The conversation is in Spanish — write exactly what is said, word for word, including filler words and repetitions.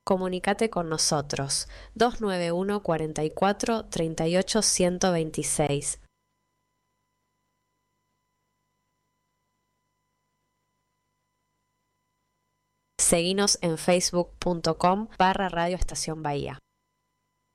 comunicate con nosotros dos nueve uno, cuarenta y cuatro, treinta y ocho, ciento veintiséis. Seguinos en facebook punto com barra Radio Estación Bahía.